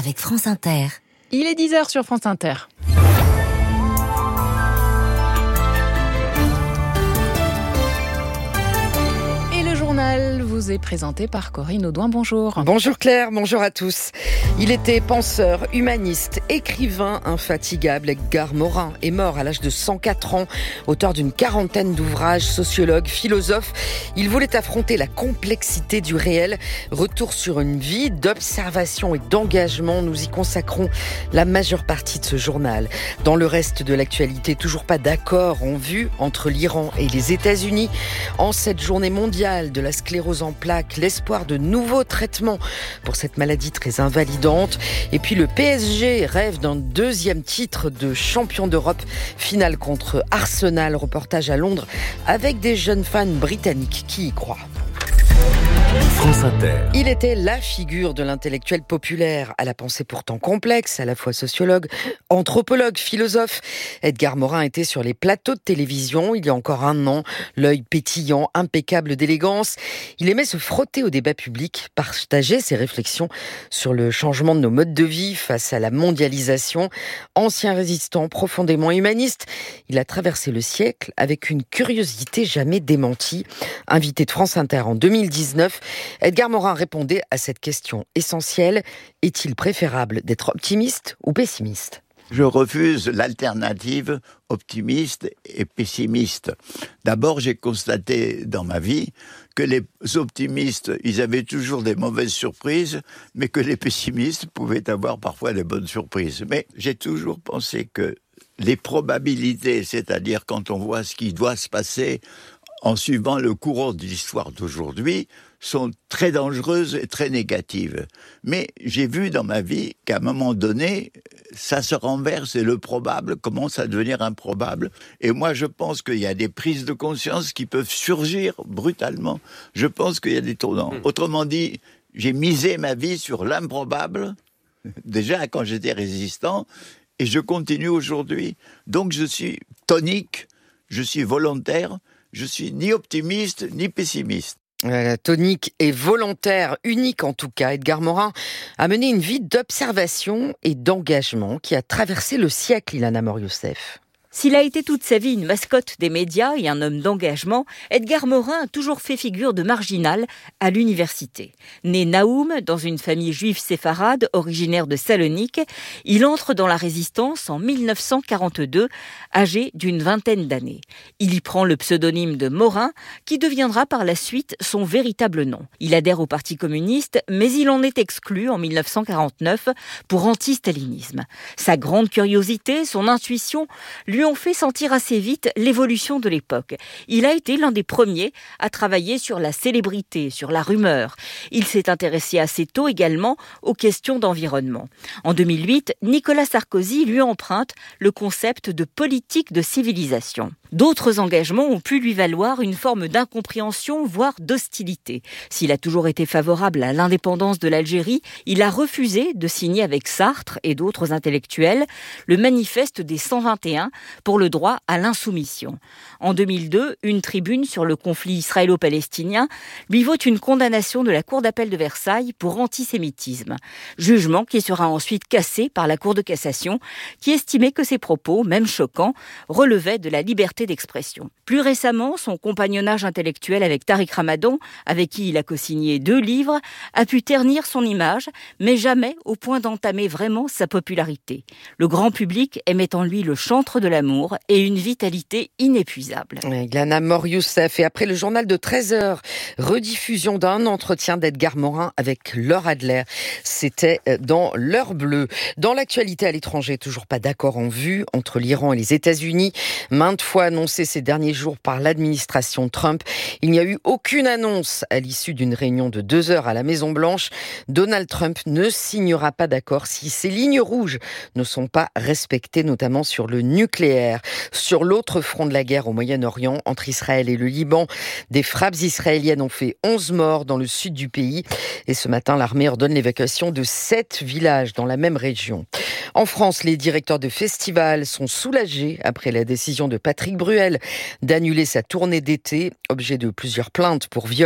avec France Inter. Il est 10h sur France Inter. Et le journal vous est présenté par Corinne Audouin. Bonjour. Bonjour Claire, bonjour à tous. Il était penseur, humaniste, écrivain infatigable. Edgar Morin est mort à l'âge de 104 ans, auteur d'une quarantaine d'ouvrages, sociologue, philosophe. Il voulait affronter la complexité du réel. Retour sur une vie d'observation et d'engagement. Nous y consacrons la majeure partie de ce journal. Dans le reste de l'actualité, toujours pas d'accord en vue entre l'Iran et les États-Unis. En cette journée mondiale de la sclérose en plaques, l'espoir de nouveaux traitements pour cette maladie très invalidante. Et puis le PSG rêve d'un deuxième titre de champion d'Europe. Finale contre Arsenal, reportage à Londres avec des jeunes fans britanniques qui y croient. France Inter. Il était la figure de l'intellectuel populaire, à la pensée pourtant complexe, à la fois sociologue, anthropologue, philosophe. Edgar Morin était sur les plateaux de télévision il y a encore un an, l'œil pétillant, impeccable d'élégance. Il aimait se frotter au débat public, partager ses réflexions sur le changement de nos modes de vie face à la mondialisation. Ancien résistant, profondément humaniste, il a traversé le siècle avec une curiosité jamais démentie. Invité de France Inter en 2019, Edgar Morin répondait à cette question essentielle. Est-il préférable d'être optimiste ou pessimiste ? Je refuse l'alternative optimiste et pessimiste. D'abord, j'ai constaté dans ma vie que les optimistes, ils avaient toujours des mauvaises surprises, mais que les pessimistes pouvaient avoir parfois des bonnes surprises. Mais j'ai toujours pensé que les probabilités, c'est-à-dire quand on voit ce qui doit se passer en suivant le courant de l'histoire d'aujourd'hui, sont très dangereuses et très négatives. Mais j'ai vu dans ma vie qu'à un moment donné, ça se renverse et le probable commence à devenir improbable. Et moi, je pense qu'il y a des prises de conscience qui peuvent surgir brutalement. Je pense qu'il y a des tournants. Autrement dit, j'ai misé ma vie sur l'improbable, déjà quand j'étais résistant, et je continue aujourd'hui. Donc je suis tonique, je suis volontaire, je suis ni optimiste ni pessimiste. Tonique et volontaire, unique en tout cas. Edgar Morin a mené une vie d'observation et d'engagement qui a traversé le siècle, Ilana Mor-Youssef. S'il a été toute sa vie une mascotte des médias et un homme d'engagement, Edgar Morin a toujours fait figure de marginal à l'université. Né Naoum, dans une famille juive séfarade originaire de Salonique, il entre dans la résistance en 1942, âgé d'une vingtaine d'années. Il y prend le pseudonyme de Morin, qui deviendra par la suite son véritable nom. Il adhère au Parti communiste, mais il en est exclu en 1949 pour anti-stalinisme. Sa grande curiosité, son intuition, lui ont fait sentir assez vite l'évolution de l'époque. Il a été l'un des premiers à travailler sur la célébrité, sur la rumeur. Il s'est intéressé assez tôt également aux questions d'environnement. En 2008, Nicolas Sarkozy lui emprunte le concept de politique de civilisation. D'autres engagements ont pu lui valoir une forme d'incompréhension, voire d'hostilité. S'il a toujours été favorable à l'indépendance de l'Algérie, il a refusé de signer avec Sartre et d'autres intellectuels le manifeste des 121 pour le droit à l'insoumission. En 2002, une tribune sur le conflit israélo-palestinien lui vaut une condamnation de la Cour d'appel de Versailles pour antisémitisme. Jugement qui sera ensuite cassé par la Cour de cassation, qui estimait que ses propos, même choquants, relevaient de la liberté d'expression. Plus récemment, son compagnonnage intellectuel avec Tariq Ramadan, avec qui il a co-signé 2 livres, a pu ternir son image, mais jamais au point d'entamer vraiment sa popularité. Le grand public aimait en lui le chantre de l'amour et une vitalité inépuisable. Ilana Mor-Youssef. Et après le journal de 13h, rediffusion d'un entretien d'Edgar Morin avec Laure Adler. C'était dans l'heure bleue. Dans l'actualité à l'étranger, toujours pas d'accord en vue entre l'Iran et les États-Unis. Maintes fois annoncé ces derniers jours par l'administration Trump, il n'y a eu aucune annonce à l'issue d'une réunion de 2 heures à la Maison-Blanche. Donald Trump ne signera pas d'accord si ces lignes rouges ne sont pas respectées, notamment sur le nucléaire. Sur l'autre front de la guerre au Moyen-Orient, entre Israël et le Liban, des frappes israéliennes ont fait 11 morts dans le sud du pays. Et ce matin, l'armée ordonne l'évacuation de 7 villages dans la même région. En France, les directeurs de festivals sont soulagés après la décision de Patrick Bruel d'annuler sa tournée d'été, objet de plusieurs plaintes pour viol